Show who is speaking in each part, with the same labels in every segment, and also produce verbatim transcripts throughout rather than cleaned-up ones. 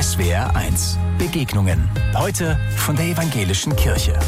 Speaker 1: S W R eins. Begegnungen. Heute von der Evangelischen Kirche.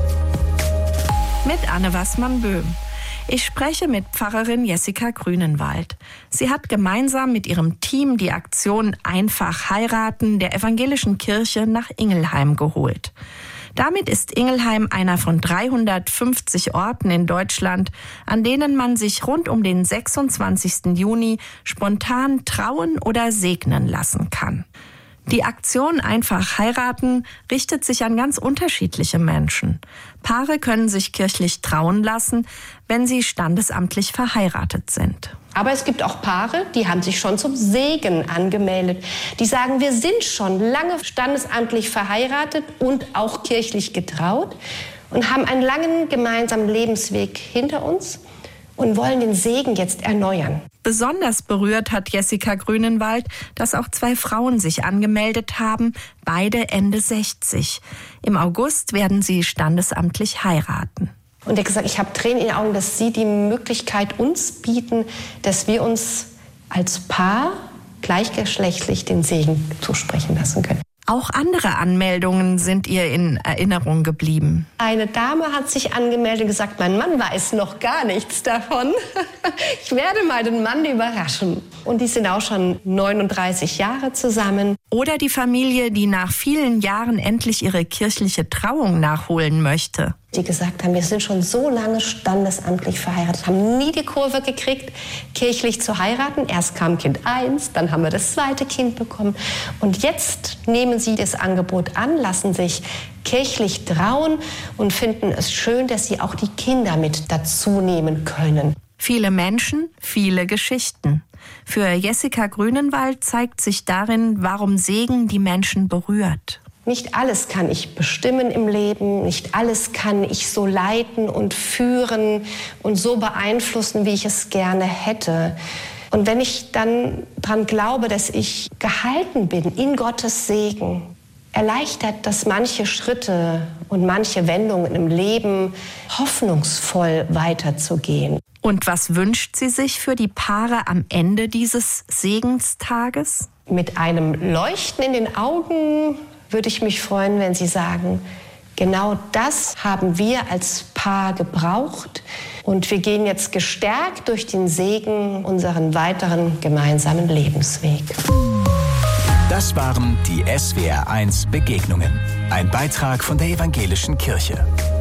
Speaker 2: Mit Anne Wassmann-Böhm. Ich spreche mit Pfarrerin Jessica Grünenwald. Sie hat gemeinsam mit ihrem Team die Aktion Einfach heiraten der Evangelischen Kirche nach Ingelheim geholt. Damit ist Ingelheim einer von dreihundertfünfzig Orten in Deutschland, an denen man sich rund um den sechsundzwanzigsten Juni spontan trauen oder segnen lassen kann. Die Aktion Einfach heiraten richtet sich an ganz unterschiedliche Menschen. Paare können sich kirchlich trauen lassen, wenn sie standesamtlich verheiratet sind.
Speaker 3: Aber es gibt auch Paare, die haben sich schon zum Segen angemeldet. Die sagen, wir sind schon lange standesamtlich verheiratet und auch kirchlich getraut und haben einen langen gemeinsamen Lebensweg hinter uns und wollen den Segen jetzt erneuern.
Speaker 2: Besonders berührt hat Jessica Grünenwald, dass auch zwei Frauen sich angemeldet haben, beide Ende sechzig. Im August werden sie standesamtlich heiraten.
Speaker 3: Und er hat gesagt, ich habe Tränen in den Augen, dass Sie die Möglichkeit uns bieten, dass wir uns als Paar gleichgeschlechtlich den Segen zusprechen lassen können.
Speaker 2: Auch andere Anmeldungen sind ihr in Erinnerung geblieben.
Speaker 3: Eine Dame hat sich angemeldet und gesagt, mein Mann weiß noch gar nichts davon. Ich werde mal den Mann überraschen. Und die sind auch schon neununddreißig Jahre zusammen.
Speaker 2: Oder die Familie, die nach vielen Jahren endlich ihre kirchliche Trauung nachholen möchte.
Speaker 3: Die gesagt haben, wir sind schon so lange standesamtlich verheiratet, haben nie die Kurve gekriegt, kirchlich zu heiraten. Erst kam Kind eins, dann haben wir das zweite Kind bekommen. Und jetzt nehmen sie das Angebot an, lassen sich kirchlich trauen und finden es schön, dass sie auch die Kinder mit dazu nehmen können.
Speaker 2: Viele Menschen, viele Geschichten. Für Jessica Grünenwald zeigt sich darin, warum Segen die Menschen berührt.
Speaker 3: Nicht alles kann ich bestimmen im Leben, nicht alles kann ich so leiten und führen und so beeinflussen, wie ich es gerne hätte. Und wenn ich dann daran glaube, dass ich gehalten bin in Gottes Segen, erleichtert das manche Schritte und manche Wendungen im Leben, hoffnungsvoll weiterzugehen.
Speaker 2: Und was wünscht sie sich für die Paare am Ende dieses Segenstages?
Speaker 3: Mit einem Leuchten in den Augen würde ich mich freuen, wenn Sie sagen, genau das haben wir als Paar gebraucht und wir gehen jetzt gestärkt durch den Segen unseren weiteren gemeinsamen Lebensweg.
Speaker 1: Das waren die S W R eins Begegnungen. Ein Beitrag von der Evangelischen Kirche.